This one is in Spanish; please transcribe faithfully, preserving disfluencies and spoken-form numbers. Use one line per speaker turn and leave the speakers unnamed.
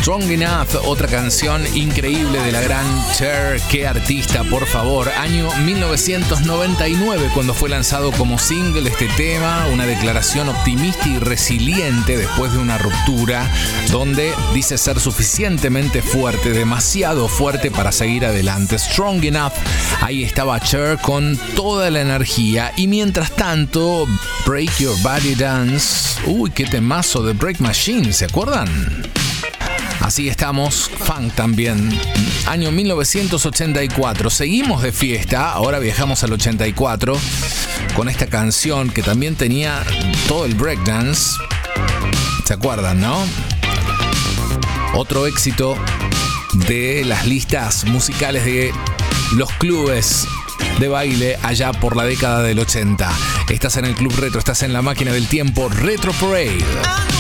Strong Enough, otra canción increíble de la gran Cher. Qué artista, por favor. Año mil novecientos noventa y nueve, cuando fue lanzado como single este tema, una declaración optimista y resiliente después de una ruptura, donde dice ser suficientemente fuerte, demasiado fuerte para seguir adelante. Strong Enough, ahí estaba Cher con toda la energía. Y mientras tanto, Break Your Body Dance, uy, qué temazo de Break Machine, ¿se acuerdan? Así estamos, funk también. Año mil novecientos ochenta y cuatro. Seguimos de fiesta, ahora viajamos al ochenta y cuatro con esta canción que también tenía todo el breakdance. ¿Se acuerdan, no? Otro éxito de las listas musicales de los clubes de baile allá por la década del ochenta. Estás en el Club Retro, estás en la máquina del tiempo Retro Parade.